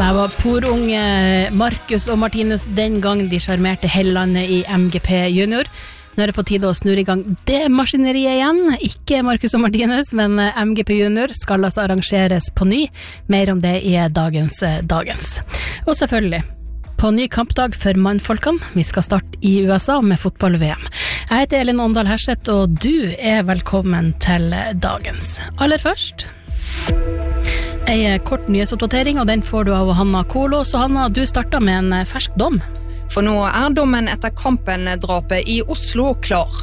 Det var porunge Marcus og Martinus den gang de charmerte Hellandet i MGP Junior. Nå det på tide å snurre i gang det maskineriet igjen. Ikke Marcus og Martinus, men MGP Junior skal altså arrangeres på ny. Mer om det i dagens. Og selvfølgelig, på ny kampdag for mannfolkene. Vi skal starte i USA med fotball-VM. Jeg heter Elin Åndal Herseth, og du velkommen til dagens. Aller først en kort nyhetsoppdatering, og den får du av Hanna Kolo. Så Hanna, du startet med en fersk dom. For nå dommen etter kampen-drapet i Oslo klar.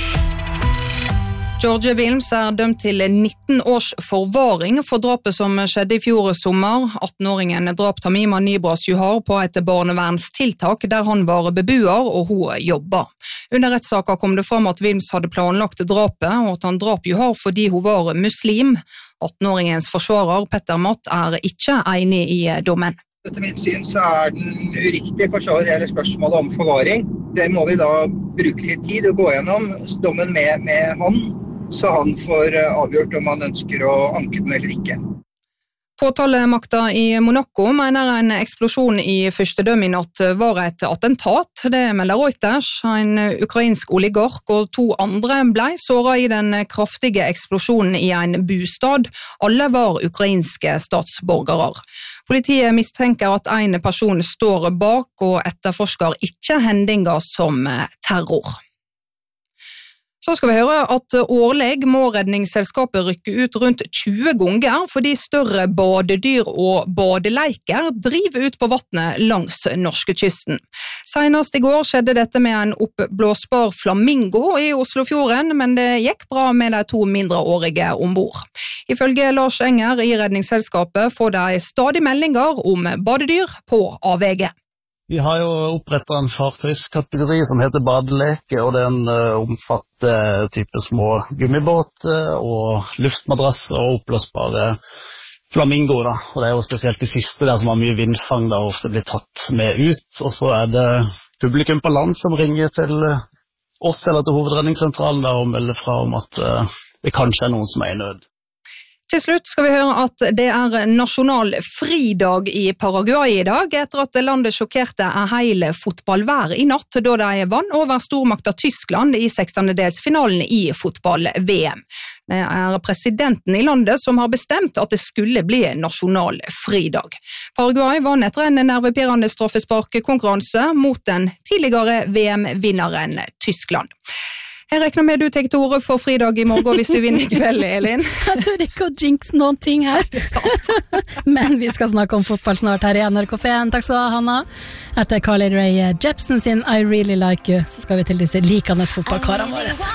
George Wilms dømt til 19 års forvaring for drapet som skjedde i fjor sommer. 18-åringen drap Tamima Nibras Juhar på et barnevernstiltak der han var bebuer og hun jobba. Under rettssaken kom det fram at Wilms hadde planlagt drapet og at han drap Juhar fordi hun var muslim. 18-åringens forsvarer Petter Matt ikke enig i dommen. Etter mitt syn så den uriktig for så vidt hele spørsmålet om forvaring. Det må vi da bruke litt tid å gå gjennom dommen med han, så han får avgjort om han ønsker å anke den eller ikke. Påtalemakta i Monaco mener en eksplosjon i fyrstedømme i natt var et attentat. Det melder Reuters. En ukrainsk oligark og 2 andre ble såret i den kraftige eksplosjonen i en bostad. Alle var ukrainske statsborgere. Politiet mistenker at en person står bak og etterforsker ikke hendinger som terror. Så skal vi høre at årlig må redningsselskapet rykke ut rundt 20 ganger fordi større badedyr og badeleiker driver ut på vattnet langs norskekysten. Senest i går skjedde dette med en oppblåsbar flamingo i Oslofjorden, men det gikk bra med de 2 mindreårige ombord. Ifølge Lars Enger i redningsselskapet får de stadig meldinger om badedyr på avveie. Vi har jo opprettet en fartøyskategori som heter badeleke, og den omfatter type små gummibåter og luftmadrasser og oppblåsbare flamingoer. Og det jo spesielt de siste der som har mye vindfang da ofte blir tatt med ut. Og så det publikum på land som ringer til oss eller til hovedredningssentralen der og melder fra om at det kanskje noen som i nød. Til slutt skal vi høre at det nasjonal fridag i Paraguay i dag, etter at landet sjokkerte hele fotballvær i natt, da de vann over stormakta Tyskland i 16-delsfinalen i fotball-VM. Det presidenten i landet som har bestemt at det skulle bli nasjonal fridag. Paraguay vant etter en nervepirrende straffesparkkonkurranse mot den tidligere VM-vinneren Tyskland. Jeg regner med du tar til orde for fridag i morgen hvis vi vinner i kveld, Elin. Jeg tør ikke å jinx noen ting her. Men vi skal snakke om fotball snart her i NRK1. Takk skal du ha, Hanna. Etter Carly Rae Jepsen sin I Really Like You, så skal vi til disse likende fotballkarene våre.